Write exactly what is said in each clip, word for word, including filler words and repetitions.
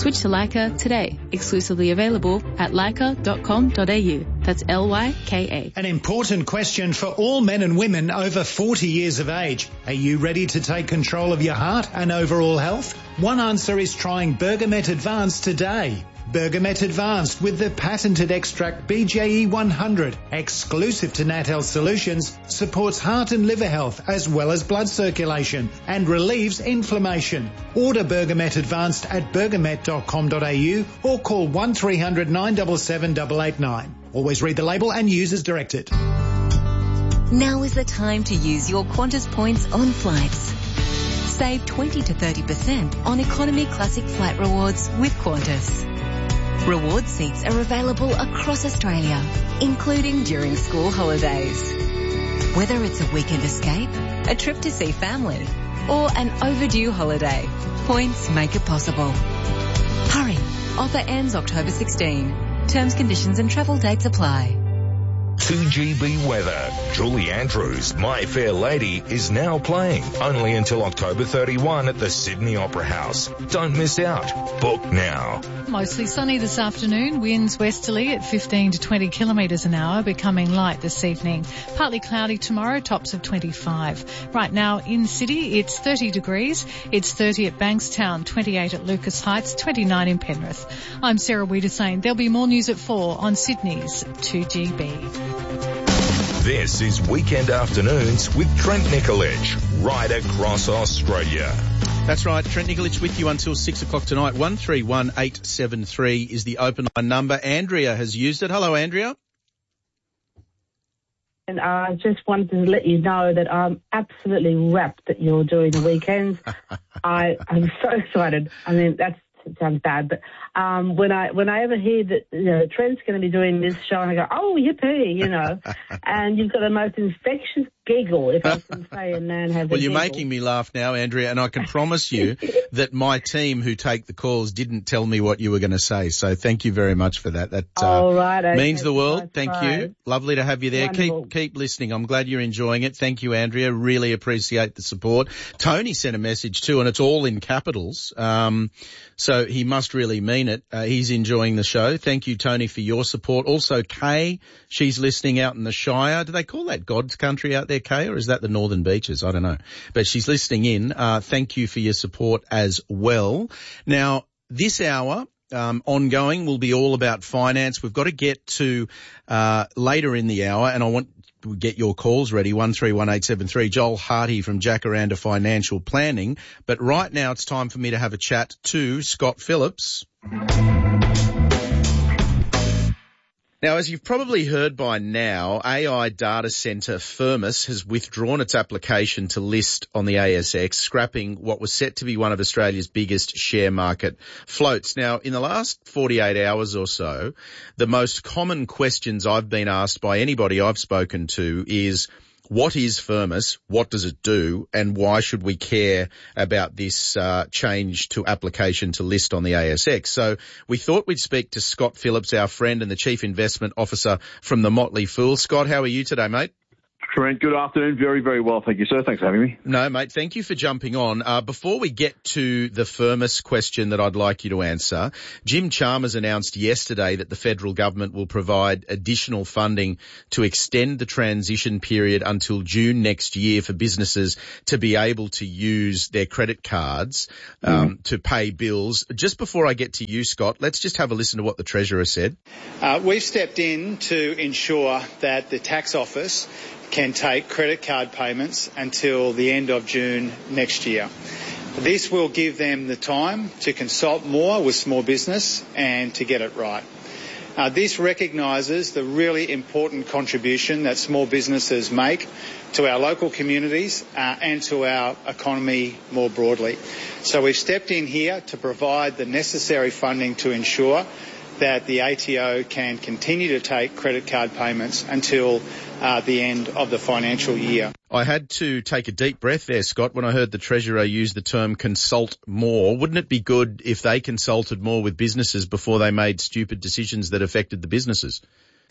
Switch to Lyca today. Exclusively available at lyca dot com dot a u. That's L Y K A. An important question for all men and women over forty years of age. Are you ready to take control of your heart and overall health? One answer is trying Bergamet Advanced today. Bergamet Advanced with the patented extract B J E one hundred, exclusive to Nat Health Solutions, supports heart and liver health as well as blood circulation and relieves inflammation. Order Bergamet Advanced at bergamet dot com dot a u or call one three hundred nine seven seven eight eight nine. Always read the label and use as directed. Now is the time to use your Qantas points on flights. Save twenty to thirty percent on Economy Classic Flight Rewards with Qantas. Reward seats are available across Australia, including during school holidays. Whether it's a weekend escape, a trip to see family, or an overdue holiday, points make it possible. Hurry! Offer ends October sixteenth. Terms, conditions and travel dates apply. two G B weather. Julie Andrews, My Fair Lady, is now playing only until October thirty-first at the Sydney Opera House. Don't miss out. Book now. Mostly sunny this afternoon. Winds westerly at fifteen to twenty kilometres an hour, becoming light this evening. Partly cloudy tomorrow, tops of twenty-five. Right now in City, it's thirty degrees. It's thirty at Bankstown, twenty-eight at Lucas Heights, twenty-nine in Penrith. I'm Sarah Wiedersane. There'll be more news at four on Sydney's two G B. This is Weekend Afternoons with Trent Nikolic, right across Australia. That's right, Trent Nikolic with you until six o'clock tonight. one three one eight seven three is the open line number. Andrea has used it. Hello, Andrea. And I just wanted to let you know that I'm absolutely rapt that you're doing the weekends. I am so excited. I mean, that's it sounds bad, but um, when I when I ever hear that, you know, Trent's going to be doing this show, and I go, oh, yippee, you know, and you've got the most infectious giggle, if I can say a man has well, a you're giggle. making me laugh now, Andrea, and I can promise you that my team who take the calls didn't tell me what you were going to say, so thank you very much for that. That uh, oh, right, okay. means the world. Thank right. you. Lovely to have you there. Wonderful. Keep keep listening. I'm glad you're enjoying it. Thank you, Andrea. Really appreciate the support. Tony sent a message too, and it's all in capitals, um, so he must really mean it. Uh, he's enjoying the show. Thank you, Tony, for your support. Also, Kay, she's listening out in the Shire. Do they call that God's country out there, Kay, or is that the Northern Beaches? I don't know. But she's listening in. Uh, thank you for your support as well. Now, this hour, um, ongoing, will be all about finance. We've got to get to uh, later in the hour, and I want to get your calls ready, one three one eight seven three. Joel Hardy from Jacaranda Financial Planning. But right now it's time for me to have a chat to Scott Phillips. Now, as you've probably heard by now, A I data centre Firmus has withdrawn its application to list on the A S X, scrapping what was set to be one of Australia's biggest share market floats. Now, in the last forty-eight hours or so, the most common questions I've been asked by anybody I've spoken to is, what is Firmus? What does it do? And why should we care about this uh, change to application to list on the A S X? So we thought we'd speak to Scott Phillips, our friend and the Chief Investment Officer from the Motley Fool. Scott, how are you today, mate? Trent, good afternoon. Very, very well. Thank you, sir. Thanks for having me. No, mate, thank you for jumping on. Uh, before we get to the Firmus question that I'd like you to answer, Jim Chalmers announced yesterday that the federal government will provide additional funding to extend the transition period until June next year for businesses to be able to use their credit cards um, mm. to pay bills. Just before I get to you, Scott, let's just have a listen to what the Treasurer said. Uh, we've stepped in to ensure that the tax office can take credit card payments until the end of June next year. This will give them the time to consult more with small business and to get it right. Uh, this recognises the really important contribution that small businesses make to our local communities uh, and to our economy more broadly. So we've stepped in here to provide the necessary funding to ensure that the A T O can continue to take credit card payments until uh, the end of the financial year. I had to take a deep breath there, Scott, when I heard the Treasurer use the term consult more. Wouldn't it be good if they consulted more with businesses before they made stupid decisions that affected the businesses?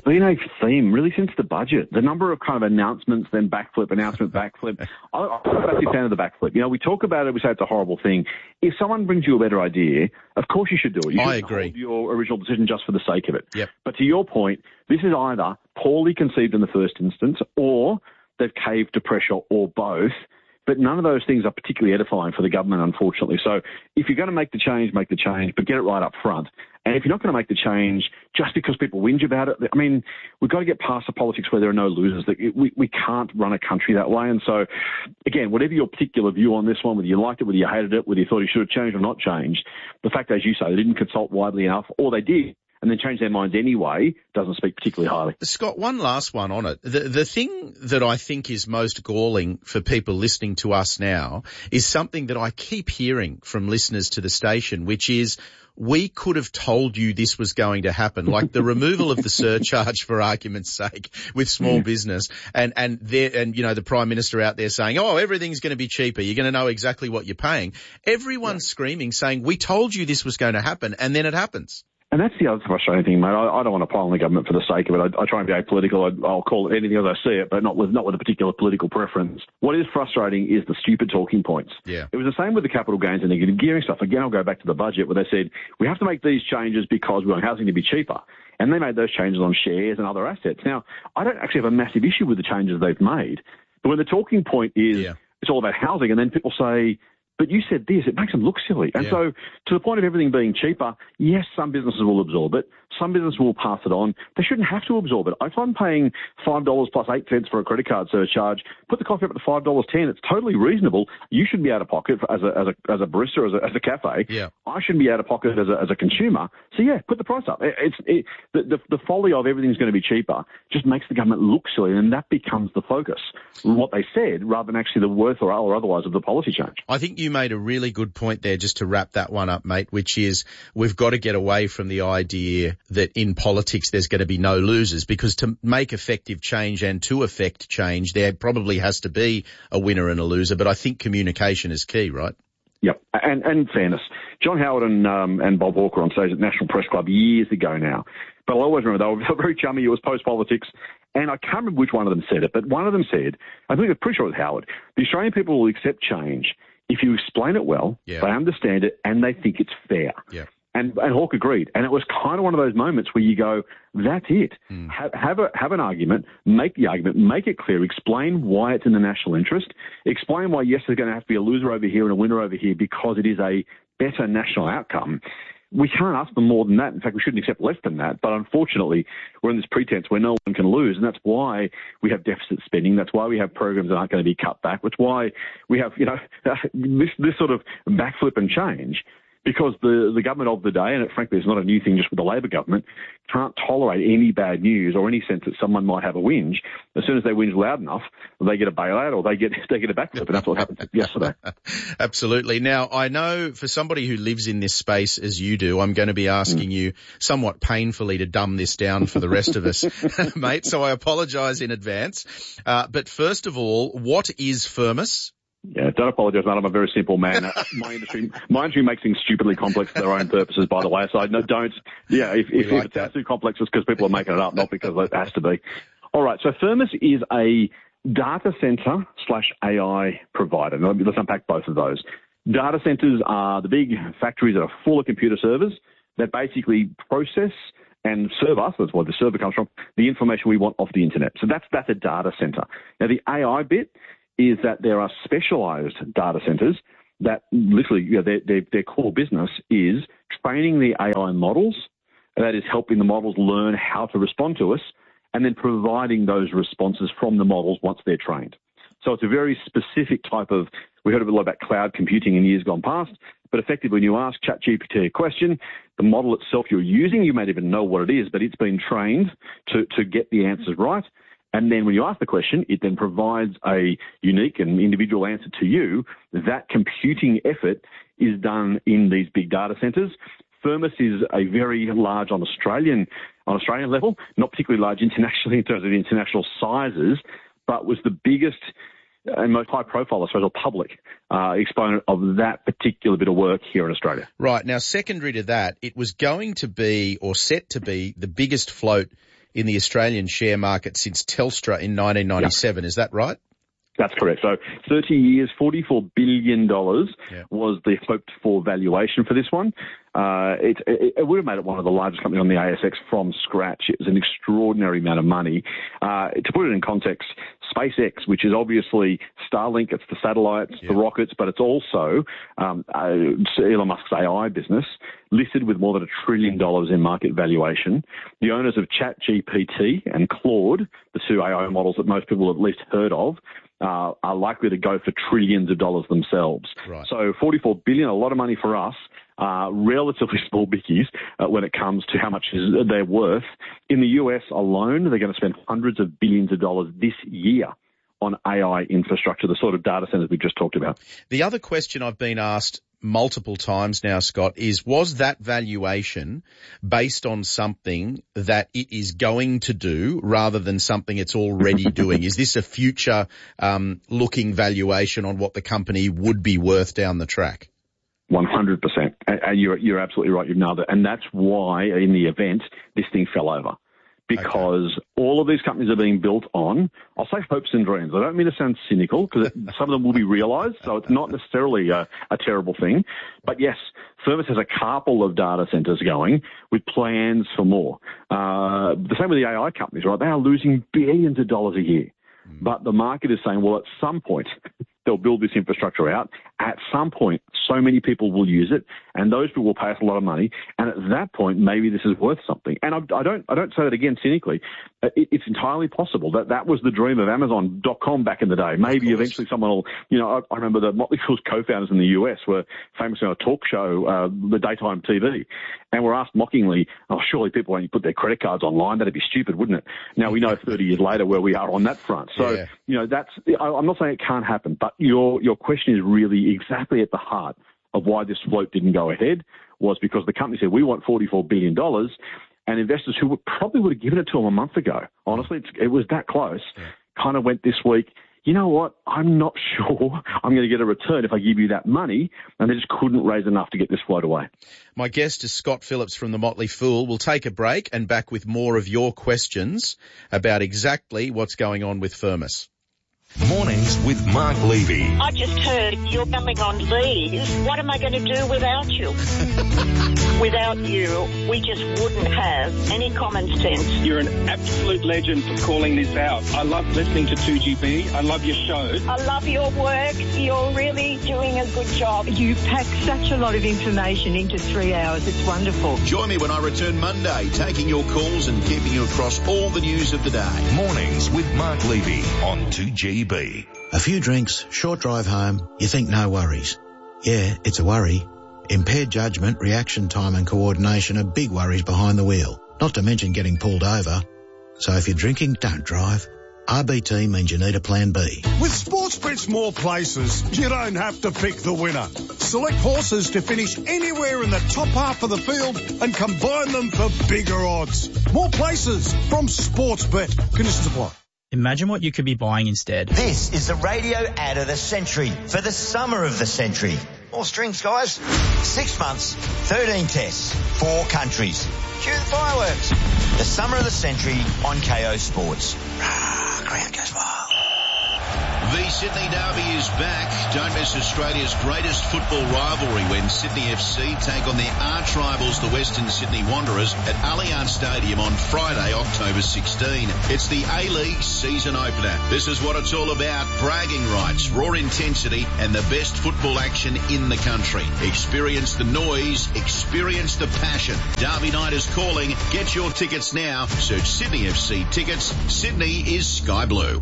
been a theme really since the budget. The number of kind of announcements, then backflip, announcement, backflip. I, I'm a big fan of the backflip. You know, we talk about it, we say it's a horrible thing. If someone brings you a better idea, of course you should do it. You I shouldn't agree. hold your original decision just for the sake of it. Yep. But to your point, this is either poorly conceived in the first instance, or they've caved to pressure, or both. But none of those things are particularly edifying for the government, unfortunately. So if you're going to make the change, make the change, but get it right up front. And if you're not going to make the change just because people whinge about it, I mean, we've got to get past the politics where there are no losers. We, we can't run a country that way. And so, again, whatever your particular view on this one, whether you liked it, whether you hated it, whether you thought you should have changed or not changed, the fact, as you say, they didn't consult widely enough, or they did, and then change their minds anyway, doesn't speak particularly highly. Scott, one last one on it. The, the thing that I think is most galling for people listening to us now is something that I keep hearing from listeners to the station, which is, we could have told you this was going to happen, like the removal of the surcharge, for argument's sake, with small business, and and there, and you know, the Prime Minister out there saying, oh, everything's going to be cheaper, you're going to know exactly what you're paying. Everyone's yeah. screaming, saying, we told you this was going to happen, and then it happens. And that's the other frustrating thing, mate. I, I don't want to pile on the government for the sake of it. I, I try and be apolitical. I, I'll call it anything as I see it, but not with not with a particular political preference. What is frustrating is the stupid talking points. Yeah. It was the same with the capital gains and negative gearing stuff. Again, I'll go back to the budget where they said, we have to make these changes because we want housing to be cheaper. And they made those changes on shares and other assets. Now, I don't actually have a massive issue with the changes they've made. But when the talking point is yeah. it's all about housing, and then people say, but you said this, it makes them look silly. And yeah. so to the point of everything being cheaper, yes, some businesses will absorb it. Some businesses will pass it on. They shouldn't have to absorb it. If I'm paying five dollars plus eight cents for a credit card surcharge, put the coffee up to five dollars ten. It's totally reasonable. You shouldn't be out of pocket for, as, a, as, a, as a barista, as a, as a cafe. Yeah. I shouldn't be out of pocket as a, as a consumer. So, yeah, put the price up. It, it's it, the, the, the folly of everything's going to be cheaper just makes the government look silly, and that becomes the focus, what they said, rather than actually the worth or, or otherwise of the policy change. I think you made a really good point there, just to wrap that one up, mate, which is we've got to get away from the idea that in politics there's going to be no losers, because to make effective change and to effect change, there probably has to be a winner and a loser. But I think communication is key, right? Yep, and, and fairness. John Howard and um, and Bob Hawke on stage at National Press Club years ago now. But I always remember they were very chummy. It was post-politics. And I can't remember which one of them said it, but one of them said, I think I'm pretty sure it was Howard, the Australian people will accept change if you explain it well, yeah. they understand it, and they think it's fair. Yeah. And, and Hawke agreed. And it was kind of one of those moments where you go, that's it. Mm. Have, have, a, have an argument, make the argument, make it clear, explain why it's in the national interest, explain why, yes, there's going to have to be a loser over here and a winner over here because it is a better national outcome. We can't ask them more than that. In fact, we shouldn't accept less than that. But unfortunately, we're in this pretense where no one can lose. And that's why we have deficit spending. That's why we have programs that aren't going to be cut back. That's why we have, you know, this, this sort of backflip and change. Because the, the government of the day, and it, frankly, it's not a new thing just with the Labor government, can't tolerate any bad news or any sense that someone might have a whinge. As soon as they whinge loud enough, they get a bailout or they get they get a backflip, and that's what happened yesterday. Absolutely. Now, I know for somebody who lives in this space as you do, I'm going to be asking mm. you somewhat painfully to dumb this down for the rest of us, mate, so I apologise in advance. Uh, but first of all, what is Firmus? Yeah, don't apologise, mate. I'm a very simple man. my industry, my industry makes things stupidly complex for their own purposes, by the way. So no, don't. Yeah, if, if, like if it's too complex, it's because people are making it up, not because it has to be. All right. So Firmus is a data centre slash A I provider. Now, let's unpack both of those. Data centres are the big factories that are full of computer servers that basically process and serve us, that's where the server comes from, the information we want off the internet. So that's that's a data centre. Now the A I bit is that there are specialised data centres that literally, you know, their, their, their core business is training the A I models, that is helping the models learn how to respond to us, and then providing those responses from the models once they're trained. So it's a very specific type of, we heard a lot about cloud computing in years gone past, but effectively when you ask ChatGPT a question, the model itself you're using, you may not even know what it is, but it's been trained to, to get the answers right. And then when you ask the question, it then provides a unique and individual answer to you. That computing effort is done in these big data centres. Firmus is a very large on Australian on Australian level, not particularly large internationally in terms of the international sizes, but was the biggest and most high-profile, I suppose, or public uh, exponent of that particular bit of work here in Australia. Right. Now, secondary to that, it was going to be, or set to be, the biggest float in the Australian share market since Telstra in nineteen ninety-seven. Yep. Is that right? That's correct. So thirty years, forty-four billion dollars yeah. was the hoped-for valuation for this one. Uh, it, it, it would have made it one of the largest companies on the A S X from scratch. It was an extraordinary amount of money. Uh, to put it in context, SpaceX, which is obviously Starlink, it's the satellites, yeah. the rockets, but it's also um, uh, Elon Musk's A I business, listed with more than a trillion dollars in market valuation. The owners of ChatGPT and Claude, the two A I models that most people have at least heard of, Uh, are likely to go for trillions of dollars themselves. Right. So forty-four billion dollars, a lot of money for us, uh, relatively small bickies uh, when it comes to how much is, they're worth. In the U S alone, they're going to spend hundreds of billions of dollars this year on A I infrastructure, the sort of data centers we just talked about. The other question I've been asked multiple times now, Scott, is was that valuation based on something that it is going to do rather than something it's already doing? Is this a future um, looking valuation on what the company would be worth down the track? one hundred percent. And you're, you're absolutely right. You've nailed it. And that's why in the event, this thing fell over. Because okay. all of these companies are being built on, I'll say hopes and dreams. I don't mean to sound cynical, because some of them will be realised, so it's not necessarily a, a terrible thing. But yes, Firmus has a couple of data centres going with plans for more. Uh, the same with the A I companies, right? They are losing billions of dollars a year. Mm. But the market is saying, well, at some point, they'll build this infrastructure out. At some point, so many people will use it, and those people will pay us a lot of money. And at that point, maybe this is worth something. And I, I don't, I don't say that again cynically. It, it's entirely possible that that was the dream of Amazon dot com back in the day. Maybe eventually someone will, you know, I, I remember the Motley Crue's co-founders in the U S were famously on a talk show, uh, the daytime T V, and were asked mockingly, "Oh, surely people won't put their credit cards online. That'd be stupid, wouldn't it?" Now we know thirty years later where we are on that front. So, yeah. you know, that's. I, I'm not saying it can't happen, but your your question is really exactly at the heart of why this float didn't go ahead, was because the company said, we want forty-four billion dollars, and investors who would probably would have given it to them a month ago, honestly, it's, it was that close, yeah. kind of went this week, you know what, I'm not sure I'm going to get a return if I give you that money, and they just couldn't raise enough to get this float away. My guest is Scott Phillips from The Motley Fool. We'll take a break and back with more of your questions about exactly what's going on with Firmus. Mornings with Mark Levy. I just heard you're going on leave. What am I going to do without you? Without you, we just wouldn't have any common sense. You're an absolute legend for calling this out. I love listening to two G B. I love your show. I love your work. You're really doing a good job. You pack such a lot of information into three hours. It's wonderful. Join me when I return Monday, taking your calls and keeping you across all the news of the day. Mornings with Mark Levy on two G B. A few drinks, short drive home, you think no worries. Yeah, it's a worry. Impaired judgment, reaction time and coordination are big worries behind the wheel, not to mention getting pulled over. So if you're drinking, don't drive. R B T means you need a plan B. With Sportsbet's more places, you don't have to pick the winner. Select horses to finish anywhere in the top half of the field and combine them for bigger odds. More places from Sportsbet. Conditions apply. Imagine what you could be buying instead. This is the radio ad of the century for the summer of the century. More strings, guys. Six months, thirteen tests, four countries. Cue the fireworks. The summer of the century on K O Sports. Ah, ground goes wild. The Sydney Derby is back. Don't miss Australia's greatest football rivalry when Sydney F C take on their arch rivals, the Western Sydney Wanderers, at Allianz Stadium on Friday, October sixteenth. It's the A-League season opener. This is what it's all about. Bragging rights, raw intensity, and the best football action in the country. Experience the noise, experience the passion. Derby night is calling. Get your tickets now. Search Sydney F C tickets. Sydney is sky blue.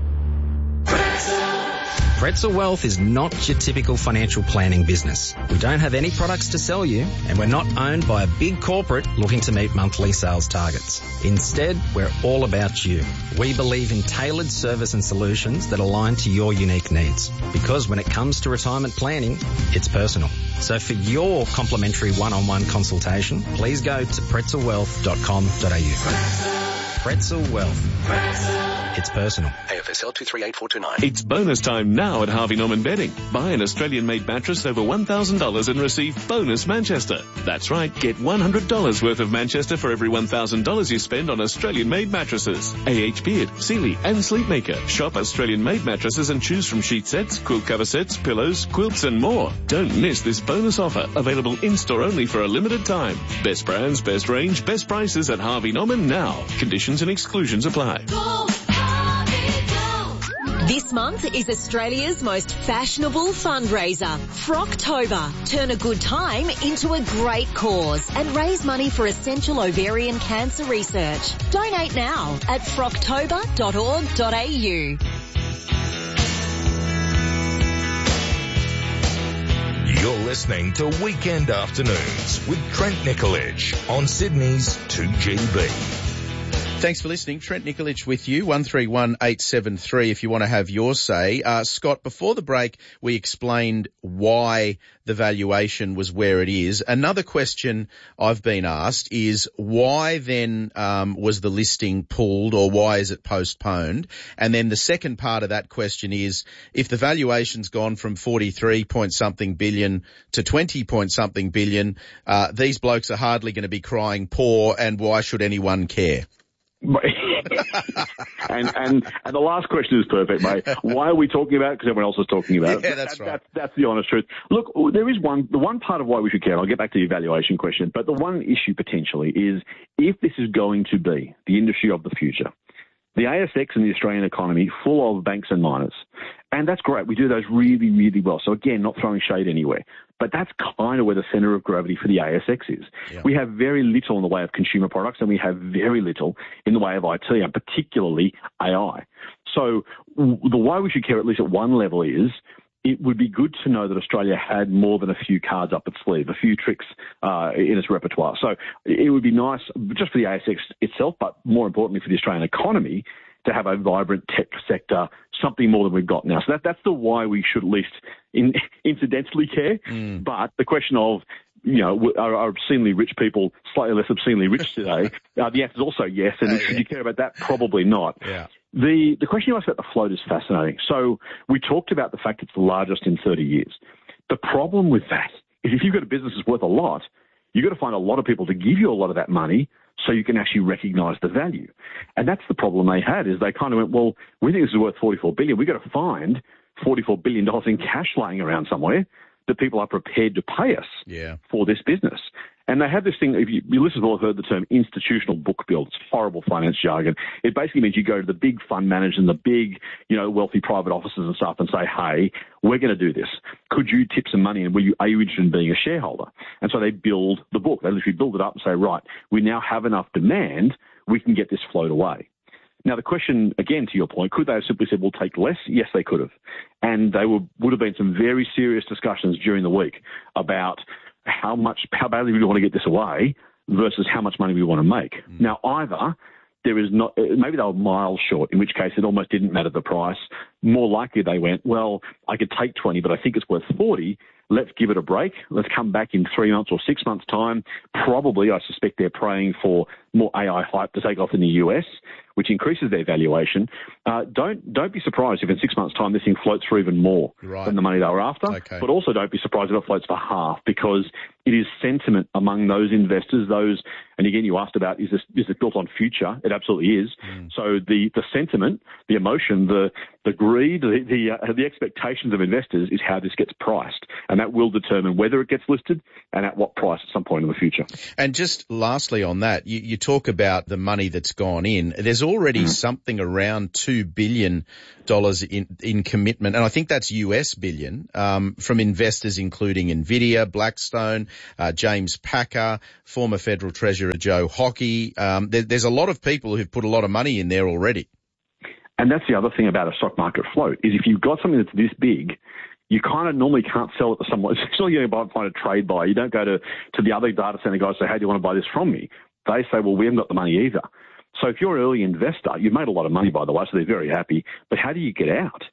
Pretzel Wealth is not your typical financial planning business. We don't have any products to sell you, and we're not owned by a big corporate looking to meet monthly sales targets. Instead, we're all about you. We believe in tailored service and solutions that align to your unique needs. Because when it comes to retirement planning, it's personal. So for your complimentary one-on-one consultation, please go to pretzel wealth dot com dot a u. Pretzel Wealth. It's personal. A F S L two three eight four two nine. It's bonus time now at Harvey Norman Bedding. Buy an Australian-made mattress over one thousand dollars and receive bonus Manchester. That's right, get one hundred dollars worth of Manchester for every one thousand dollars you spend on Australian-made mattresses. A H Beard, Sealy and Sleepmaker. Shop Australian-made mattresses and choose from sheet sets, quilt cover sets, pillows, quilts and more. Don't miss this bonus offer, available in-store only for a limited time. Best brands, best range, best prices at Harvey Norman now. Conditions and exclusions apply. This month is Australia's most fashionable fundraiser, Frocktober. Turn a good time into a great cause and raise money for essential ovarian cancer research. Donate now at frocktober dot org dot a u. You're listening to Weekend Afternoons with Trent Nicolich on Sydney's two G B. Thanks for listening. Trent Nicolich with you, one three one eight seven three if you want to have your say. Uh, Scott, before the break, we explained why the valuation was where it is. Another question I've been asked is why then um, was the listing pulled, or why is it postponed? And then the second part of that question is, if the valuation's gone from forty-three point something billion to twenty point something billion, uh, these blokes are hardly going to be crying poor, and why should anyone care? and, and and the last question is perfect, mate. Why are we talking about it? Because everyone else is talking about yeah, it. that's that, right. That's, that's the honest truth. Look, there is one, the one part of why we should care, I'll get back to the evaluation question, but the one issue potentially is if this is going to be the industry of the future, the A S X and the Australian economy full of banks and miners. And that's great. We do those really, really well. So again, not throwing shade anywhere. But that's kind of where the centre of gravity for the A S X is. Yeah. We have very little in the way of consumer products, and we have very little in the way of I T, and particularly A I. So the why we should care at least at one level is it would be good to know that Australia had more than a few cards up its sleeve, a few tricks uh, in its repertoire. So it would be nice just for the A S X itself, but more importantly for the Australian economy, to have a vibrant tech sector, something more than we've got now. So that, that's the why we should at least in, incidentally care. Mm. But the question of, you know, are, are obscenely rich people slightly less obscenely rich today? uh, the answer is also yes. And oh, should yeah. you care about that? Probably not. Yeah. The, the question you asked about the float is fascinating. So we talked about the fact it's the largest in thirty years. The problem with that is if you've got a business that's worth a lot, you've got to find a lot of people to give you a lot of that money so you can actually recognise the value. And that's the problem they had, is they kind of went, well, we think this is worth forty-four billion dollars. We've got to find forty-four billion dollars in cash laying around somewhere that people are prepared to pay us yeah. for this business. And they have this thing, if you, you listeners will have heard the term institutional book build. It's horrible finance jargon. It basically means you go to the big fund managers and the big, you know, wealthy private offices and stuff and say, hey, we're going to do this. Could you tip some money, and will you, are you interested in being a shareholder? And so they build the book. They literally build it up and say, right, we now have enough demand, we can get this float away. Now, the question, again, to your point, could they have simply said, we'll take less? Yes, they could have. And there would, would have been some very serious discussions during the week about how much, how badly we want to get this away versus how much money we want to make. Mm. Now, either there is not, maybe they were miles short, in which case it almost didn't matter the price. More likely they went, well, I could take twenty, but I think it's worth forty. Let's give it a break. Let's come back in three months or six months' time. Probably, I suspect they're praying for more A I hype to take off in the U S, which increases their valuation. Uh, don't don't be surprised if in six months' time this thing floats for even more right. than the money they were after. Okay. But also don't be surprised if it floats for half, because it is sentiment among those investors. Those, and again, you asked about is this is it built on future? It absolutely is. Mm. So the the sentiment, the emotion, the the greed, the the, uh, the expectations of investors is how this gets priced, and that will determine whether it gets listed and at what price at some point in the future. And just lastly on that, you, you talk about the money that's gone in. There's already mm. something around two billion dollars in, in commitment, and I think that's U S billion, um, from investors including NVIDIA, Blackstone, uh, James Packer, former Federal Treasurer Joe Hockey. Um, there, there's a lot of people who've put a lot of money in there already. And that's the other thing about a stock market float, is if you've got something that's this big, you kind of normally can't sell it to someone. It's not you're going to find a trade buyer. You don't go to, to the other data center guys and say, hey, do you want to buy this from me? They say, well, we haven't got the money either. So if you're an early investor, you've made a lot of money, by the way, so they're very happy. But how do you get out? Yeah.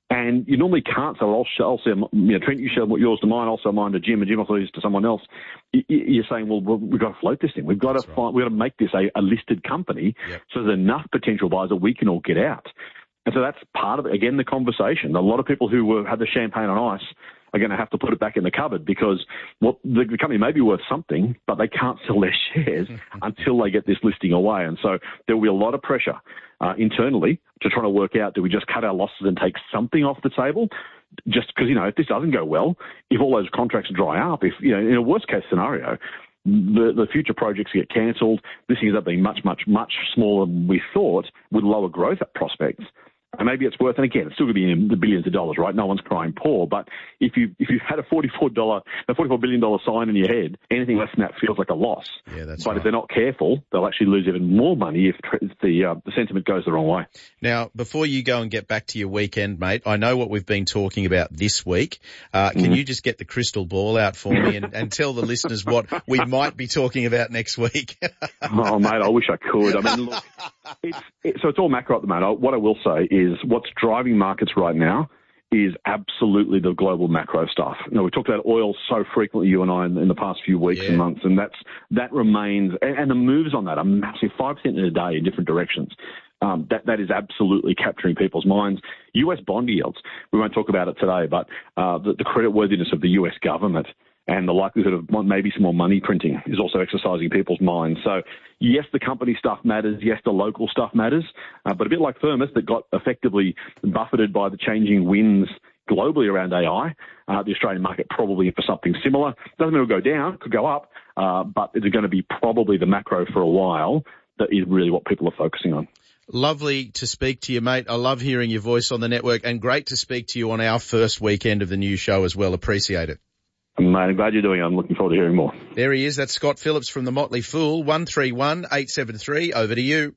And you normally can't sell. I'll, I'll sell, you know, Trent, you sell yours to mine. I'll sell mine to Jim, and Jim will sell yours to someone else. You're saying, well, we've got to float this thing. We've got That's to find, right. we've got to make this a, a listed company, yep. so there's enough potential buyers that we can all get out. And so that's part of it. Again, the conversation. A lot of people who were, had the champagne on ice are going to have to put it back in the cupboard because well, the, the company may be worth something, but they can't sell their shares until they get this listing away. And so there will be a lot of pressure uh, internally to try to work out, do we just cut our losses and take something off the table? Just because, you know, if this doesn't go well, if all those contracts dry up, if, you know, in a worst case scenario, the, the future projects get cancelled, this ends up being much, much, much smaller than we thought with lower growth prospects. And maybe it's worth, and again, it's still going to be in the billions of dollars, right? No one's crying poor. But if you if you had a forty-four dollar, a forty-four billion dollar sign in your head, anything less than that feels like a loss. Yeah, that's but right. if they're not careful, they'll actually lose even more money if the uh, the sentiment goes the wrong way. Now, before you go and get back to your weekend, mate, I know what we've been talking about this week. Uh, can mm. you just get the crystal ball out for me and, and tell the listeners what we might be talking about next week? Oh, mate, I wish I could. I mean, look, it's, it, so it's all macro at the moment. What I will say is what's driving markets right now is absolutely the global macro stuff. You know, we talked about oil so frequently, you and I, in, in the past few weeks yeah. and months, and that's that remains. And, and the moves on that are massive, five percent in a day in different directions. Um, that that is absolutely capturing people's minds. U S bond yields. We won't talk about it today, but uh, the, the creditworthiness of the U S government and the likelihood of maybe some more money printing is also exercising people's minds. So, yes, the company stuff matters. Yes, the local stuff matters. Uh, but a bit like Thermos that got effectively buffeted by the changing winds globally around A I, uh, the Australian market probably for something similar. Doesn't mean it'll go down, could go up, uh, but it's going to be probably the macro for a while that is really what people are focusing on. Lovely to speak to you, mate. I love hearing your voice on the network, and great to speak to you on our first weekend of the new show as well. Appreciate it. Mate, I'm glad you're doing it. I'm looking forward to hearing more. There he is. That's Scott Phillips from the Motley Fool. one three one, eight seven three. Over to you.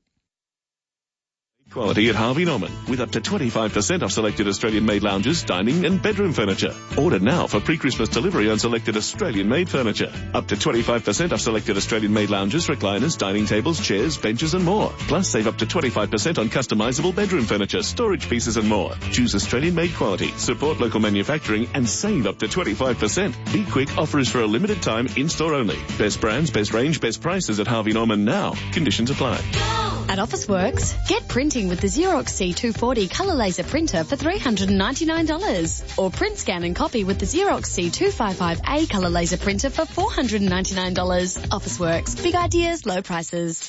Quality at Harvey Norman with up to twenty-five percent off selected Australian-made lounges, dining and bedroom furniture. Order now for pre-Christmas delivery on selected Australian-made furniture. Up to twenty-five percent off selected Australian-made lounges, recliners, dining tables, chairs, benches and more. Plus save up to twenty-five percent on customizable bedroom furniture, storage pieces and more. Choose Australian-made quality, support local manufacturing and save up to twenty-five percent. Be quick, offer is for a limited time, in-store only. Best brands, best range, best prices at Harvey Norman now. Conditions apply. At Officeworks, get printing with the Xerox C two forty colour laser printer for three hundred ninety-nine dollars. Or print, scan and copy with the Xerox C two fifty-five A colour laser printer for four hundred ninety-nine dollars. Officeworks, big ideas, low prices.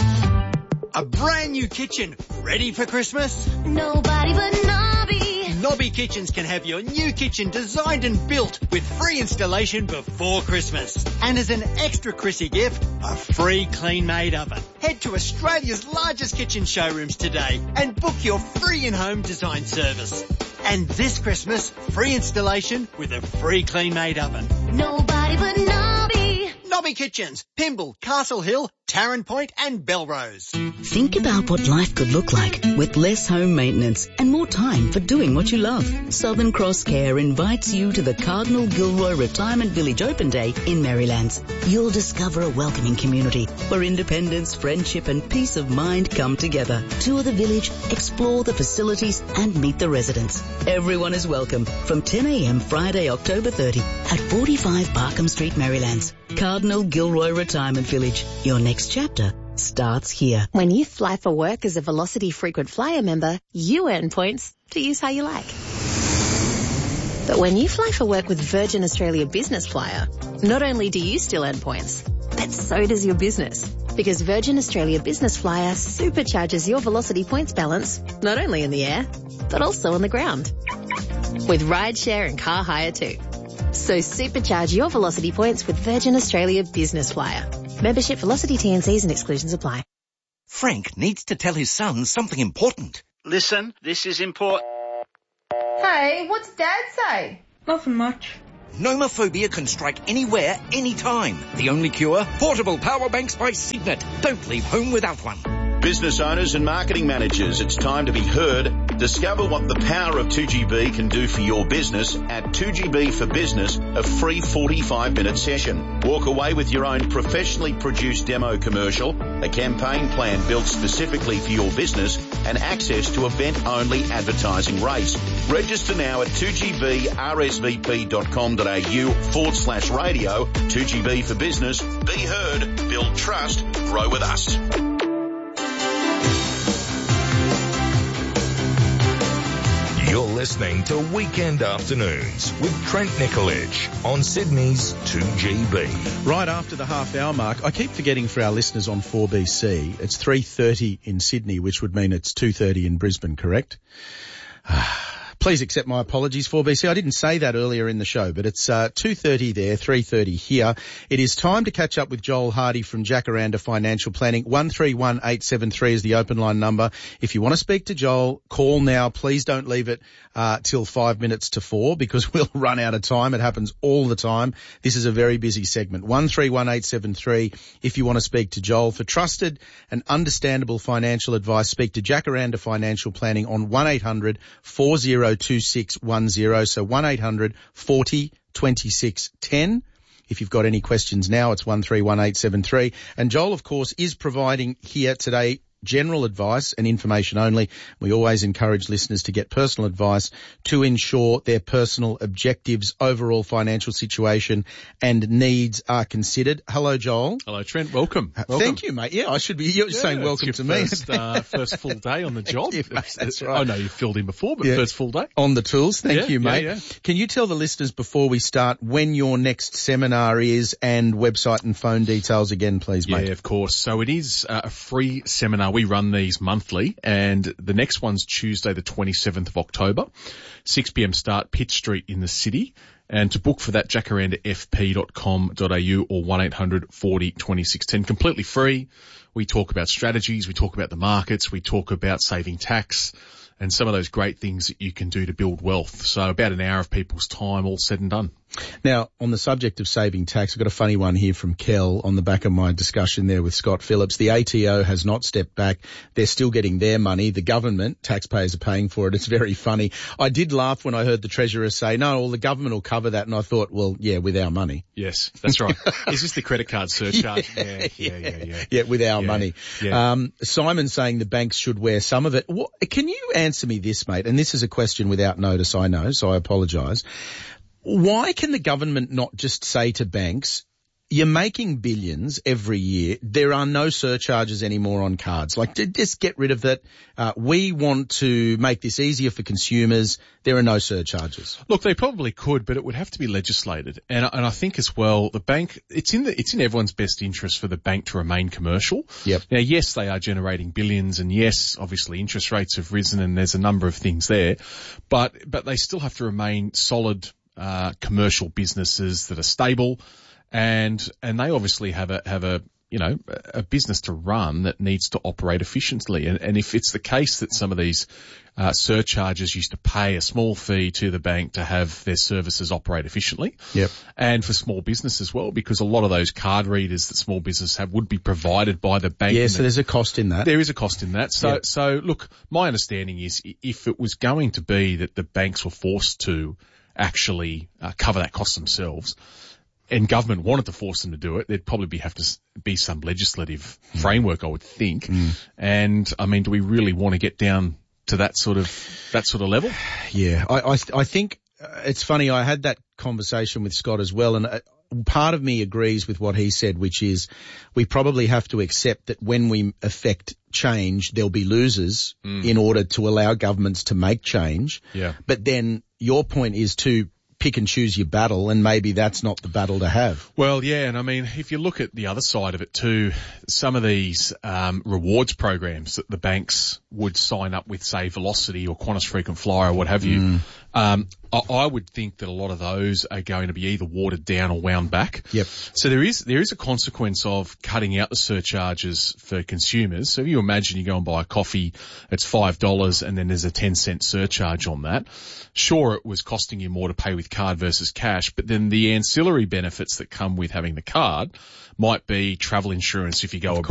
A brand new kitchen, ready for Christmas? Nobody but Nobby. Nobby Kitchens can have your new kitchen designed and built with free installation before Christmas. And as an extra Chrissy gift, a free clean-made oven. Head to Australia's largest kitchen showrooms today and book your free in-home design service. And this Christmas, free installation with a free clean-made oven. Nobody but Nobby. Nobby Kitchens, Pymble, Castle Hill, Tarrant Point and Belrose. Think about what life could look like with less home maintenance and more time for doing what you love. Southern Cross Care invites you to the Cardinal Gilroy Retirement Village Open Day in Marylands. You'll discover a welcoming community where independence, friendship and peace of mind come together. Tour the village, explore the facilities and meet the residents. Everyone is welcome from ten a.m. Friday, October thirtieth at forty-five Barkham Street, Marylands. Cardinal Gilroy Retirement Village. Your next chapter starts here. When you fly for work as a Velocity Frequent Flyer member, you earn points to use how you like. But when you fly for work with Virgin Australia Business Flyer, not only do you still earn points, but so does your business. Because Virgin Australia Business Flyer supercharges your Velocity points balance, not only in the air, but also on the ground. With rideshare and car hire too. So supercharge your Velocity points with Virgin Australia Business Flyer. Membership, Velocity, T N Cs and exclusions apply. Frank needs to tell his son something important. Listen, this is important. Hey, what's Dad say? Nothing much. Nomophobia can strike anywhere, anytime. The only cure? Portable power banks by Signet. Don't leave home without one. Business owners and marketing managers, it's time to be heard. Discover what the power of two G B can do for your business at two G B for Business, a free forty-five minute session. Walk away with your own professionally produced demo commercial, a campaign plan built specifically for your business, and access to event-only advertising rates. Register now at two g b r s v p dot com dot a u forward slash radio. two G B for business. Be heard. Build trust. Grow with us. You're listening to Weekend Afternoons with Trent Nicolich on Sydney's two G B. Right after the half hour mark, I keep forgetting for our listeners on four B C, it's three thirty in Sydney, which would mean it's two thirty in Brisbane, correct? Please accept my apologies, four B C. I didn't say that earlier in the show, but it's uh, two thirty there, three thirty here. It is time to catch up with Joel Hardy from Jacaranda Financial Planning. one three one eight seven three is the open line number. If you want to speak to Joel, call now. Please don't leave it uh, till five minutes to four because we'll run out of time. It happens all the time. This is a very busy segment. one three one eight seven three if you want to speak to Joel. For trusted and understandable financial advice, speak to Jacaranda Financial Planning on one eight hundred four oh two six one oh. So one eight hundred forty twenty-six ten. If you've got any questions now, it's one three one eight seven three. And Joel, of course, is providing here today general advice and information only. We always encourage listeners to get personal advice to ensure their personal objectives, overall financial situation and needs are considered. Hello, Joel. Hello, Trent. Welcome. Uh, welcome. Thank you, mate. Yeah, I should be you're yeah, saying welcome to me. First, uh, first full day on the job. You, mate, that's right. I know you've filled in before, but yeah. first full day. On the tools. Thank yeah, you, mate. Yeah, yeah. Can you tell the listeners before we start when your next seminar is and website and phone details again, please, mate? Yeah, of course. So it is uh, a free seminar. We run these monthly, and the next one's Tuesday, the twenty-seventh of October, six p.m. start, Pitt Street in the city. And to book for that, jacaranda f p dot com dot a u or one eight hundred forty twenty-six ten. Completely free. We talk about strategies, we talk about the markets, we talk about saving tax, and some of those great things that you can do to build wealth. So about an hour of people's time, all said and done. Now, on the subject of saving tax, I've got a funny one here from Kel on the back of my discussion there with Scott Phillips. The A T O has not stepped back. They're still getting their money. The government, taxpayers are paying for it. It's very funny. I did laugh when I heard the Treasurer say, no, well, the government will cover that. And I thought, well, yeah, with our money. Yes, that's right. Is this the credit card surcharge? yeah, yeah, yeah, yeah, yeah. Yeah, with our yeah, money. Yeah. Um, Simon saying the banks should wear some of it. What, can you answer me this, mate? And this is a question without notice, I know, so I apologise. Why can the government not just say to banks, you're making billions every year. There are no surcharges anymore on cards. Like, just get rid of that. Uh, we want to make this easier for consumers. There are no surcharges. Look, they probably could, but it would have to be legislated. And, and I think as well, the bank, it's in the, it's in everyone's best interest for the bank to remain commercial. Yep. Now, yes, they are generating billions, and yes, obviously interest rates have risen, and there's a number of things there, but, but they still have to remain solid, uh, commercial businesses that are stable. And, and they obviously have a, have a, you know, a business to run that needs to operate efficiently. And, and if it's the case that some of these, uh, surcharges used to pay a small fee to the bank to have their services operate efficiently. Yep. And for small business as well, because a lot of those card readers that small business have would be provided by the bank. Yeah, so there's a cost in that. There is a cost in that. So, yep. so look, my understanding is if it was going to be that the banks were forced to actually uh, cover that cost themselves, and government wanted to force them to do it, there'd probably be, have to be some legislative mm. framework, I would think. Mm. And I mean, do we really want to get down to that sort of that sort of level? Yeah, I I, I think uh, it's funny. I had that conversation with Scott as well, and uh, part of me agrees with what he said, which is we probably have to accept that when we affect change, there'll be losers mm. in order to allow governments to make change. Yeah. But then your point is to pick and choose your battle, and maybe that's not the battle to have. Well, yeah, and I mean, if you look at the other side of it too, some of these um, rewards programs that the banks would sign up with, say, Velocity or Qantas Frequent Flyer or what have you, mm. um, I, I would think that a lot of those are going to be either watered down or wound back. Yep. So there is there is a consequence of cutting out the surcharges for consumers. So if you imagine you go and buy a coffee, it's five dollars and then there's a ten cent surcharge on that. Sure, it was costing you more to pay with card versus cash, but then the ancillary benefits that come with having the card might be travel insurance if you go of abroad